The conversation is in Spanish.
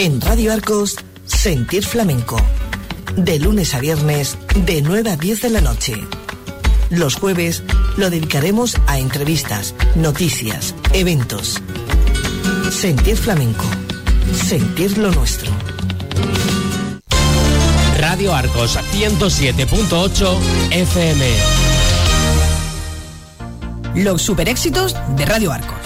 En Radio Arcos, Sentir Flamenco. De lunes a viernes, de 9 a 10 de la noche. Los jueves lo dedicaremos a entrevistas, noticias, eventos. Sentir Flamenco. Sentir lo nuestro. Radio Arcos 107.8 FM. Los super éxitos de Radio Arcos.